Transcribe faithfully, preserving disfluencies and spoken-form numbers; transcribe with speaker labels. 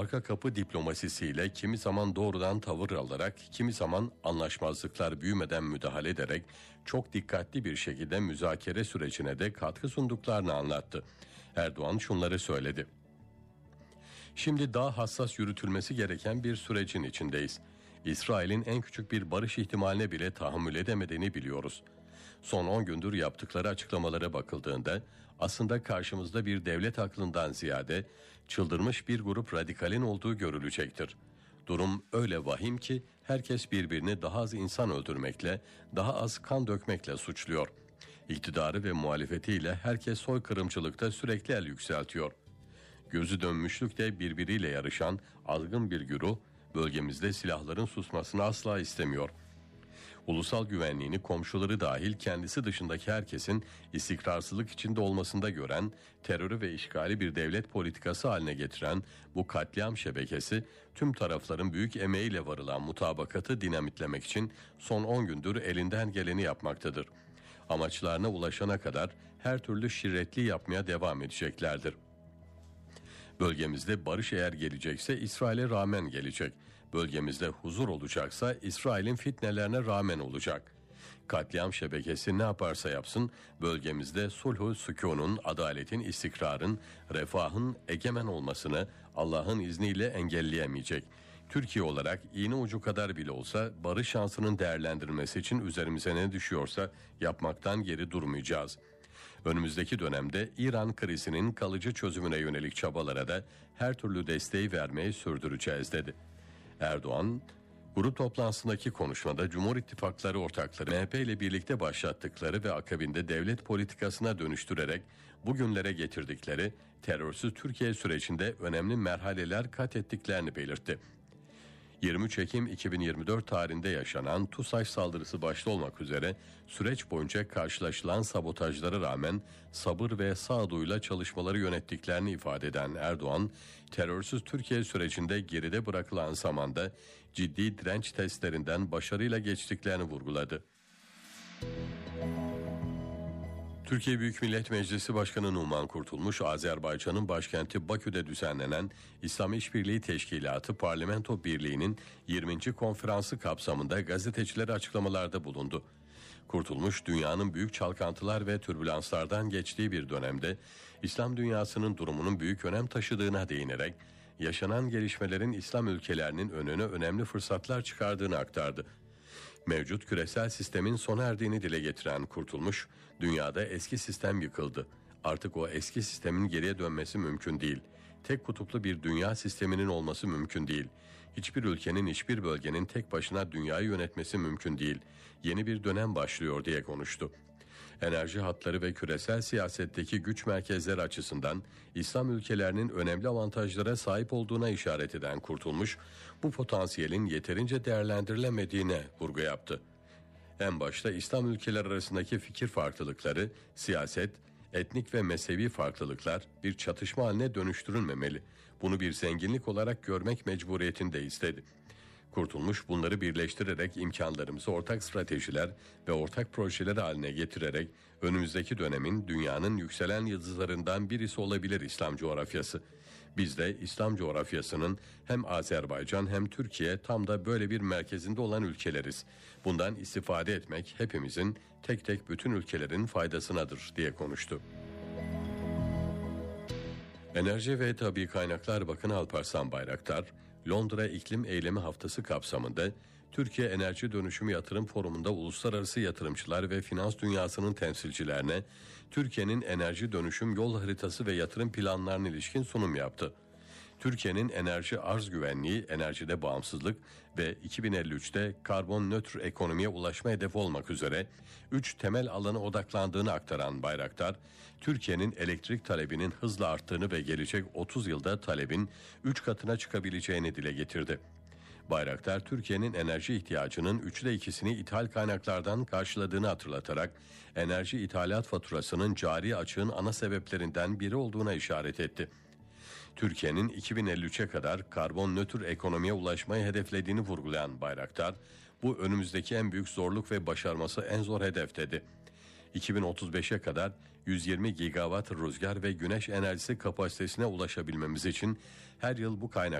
Speaker 1: arka kapı diplomasisiyle kimi zaman doğrudan tavır alarak, kimi zaman anlaşmazlıklar büyümeden müdahale ederek çok dikkatli bir şekilde müzakere sürecine de katkı sunduklarını anlattı. Erdoğan şunları söyledi. Şimdi daha hassas yürütülmesi gereken bir sürecin içindeyiz. İsrail'in en küçük bir barış ihtimaline bile tahammül edemediğini biliyoruz. Son on gündür yaptıkları açıklamalara bakıldığında aslında karşımızda bir devlet aklından ziyade çıldırmış bir grup radikalin olduğu görülecektir. Durum öyle vahim ki herkes birbirini daha az insan öldürmekle, daha az kan dökmekle suçluyor. İktidarı ve muhalefetiyle herkes soykırımcılıkta sürekli el yükseltiyor. Gözü dönmüşlükte birbiriyle yarışan azgın bir güruh bölgemizde silahların susmasını asla istemiyor. Ulusal güvenliğini komşuları dahil kendisi dışındaki herkesin istikrarsızlık içinde olmasında gören, terörü ve işgali bir devlet politikası haline getiren bu katliam şebekesi tüm tarafların büyük emeğiyle varılan mutabakatı dinamitlemek için son on gündür elinden geleni yapmaktadır. Amaçlarına ulaşana kadar her türlü şirretli yapmaya devam edeceklerdir. Bölgemizde barış eğer gelecekse İsrail'e rağmen gelecek. Bölgemizde huzur olacaksa İsrail'in fitnelerine rağmen olacak. Katliam şebekesi ne yaparsa yapsın bölgemizde sulhu, sükunun, adaletin, istikrarın, refahın egemen olmasını Allah'ın izniyle engelleyemeyecek. Türkiye olarak iğne ucu kadar bile olsa barış şansının değerlendirilmesi için üzerimize ne düşüyorsa yapmaktan geri durmayacağız. Önümüzdeki dönemde İran krizinin kalıcı çözümüne yönelik çabalara da her türlü desteği vermeyi sürdüreceğiz dedi. Erdoğan, grup toplantısındaki konuşmada Cumhur İttifakları ortakları M H P ile birlikte başlattıkları ve akabinde devlet politikasına dönüştürerek bugünlere getirdikleri terörsüz Türkiye sürecinde önemli merhaleler kat ettiklerini belirtti. yirmi üç Ekim iki bin yirmi dört tarihinde yaşanan TUSAŞ saldırısı başta olmak üzere süreç boyunca karşılaşılan sabotajlara rağmen sabır ve sağduyuyla çalışmaları yönettiklerini ifade eden Erdoğan, terörsüz Türkiye sürecinde geride bırakılan zamanda ciddi direnç testlerinden başarıyla geçtiklerini vurguladı. Türkiye Büyük Millet Meclisi Başkanı Numan Kurtulmuş, Azerbaycan'ın başkenti Bakü'de düzenlenen İslam İşbirliği Teşkilatı Parlamento Birliği'nin yirminci konferansı kapsamında gazetecilere açıklamalarda bulundu. Kurtulmuş, dünyanın büyük çalkantılar ve türbülanslardan geçtiği bir dönemde İslam dünyasının durumunun büyük önem taşıdığına değinerek, yaşanan gelişmelerin İslam ülkelerinin önüne önemli fırsatlar çıkardığını aktardı. Mevcut küresel sistemin sona erdiğini dile getiren Kurtulmuş, dünyada eski sistem yıkıldı. Artık o eski sistemin geriye dönmesi mümkün değil. Tek kutuplu bir dünya sisteminin olması mümkün değil. Hiçbir ülkenin, hiçbir bölgenin tek başına dünyayı yönetmesi mümkün değil. Yeni bir dönem başlıyor diye konuştu. Enerji hatları ve küresel siyasetteki güç merkezleri açısından İslam ülkelerinin önemli avantajlara sahip olduğuna işaret eden Kurtulmuş, bu potansiyelin yeterince değerlendirilemediğine vurgu yaptı. En başta İslam ülkeler arasındaki fikir farklılıkları, siyaset, etnik ve mezhebi farklılıklar bir çatışma haline dönüştürülmemeli. Bunu bir zenginlik olarak görmek mecburiyetinde istedi. Kurtulmuş, bunları birleştirerek imkanlarımızı ortak stratejiler ve ortak projeler haline getirerek önümüzdeki dönemin dünyanın yükselen yıldızlarından birisi olabilir İslam coğrafyası. Biz de İslam coğrafyasının hem Azerbaycan hem Türkiye tam da böyle bir merkezinde olan ülkeleriz. Bundan istifade etmek hepimizin, tek tek bütün ülkelerin faydasınadır diye konuştu. Enerji ve Tabii Kaynaklar Bakanı Alparslan Bayraktar, Londra İklim Eylemi Haftası kapsamında Türkiye Enerji Dönüşümü Yatırım Forumu'nda uluslararası yatırımcılar ve finans dünyasının temsilcilerine Türkiye'nin enerji dönüşüm yol haritası ve yatırım planlarına ilişkin sunum yaptı. Türkiye'nin enerji arz güvenliği, enerjide bağımsızlık ve iki bin elli üçte karbon nötr ekonomiye ulaşma hedefi olmak üzere üç temel alana odaklandığını aktaran Bayraktar, Türkiye'nin elektrik talebinin hızla arttığını ve gelecek otuz yılda talebin üç katına çıkabileceğini dile getirdi. Bayraktar, Türkiye'nin enerji ihtiyacının üçte ikisini ithal kaynaklardan karşıladığını hatırlatarak enerji ithalat faturasının cari açığın ana sebeplerinden biri olduğuna işaret etti. Türkiye'nin iki bin elli üçe kadar karbon nötr ekonomiye ulaşmayı hedeflediğini vurgulayan Bayraktar, bu önümüzdeki en büyük zorluk ve başarması en zor hedef dedi. iki bin otuz beşe kadar yüz yirmi gigawatt rüzgar ve güneş enerjisi kapasitesine ulaşabilmemiz için her yıl bu kaynak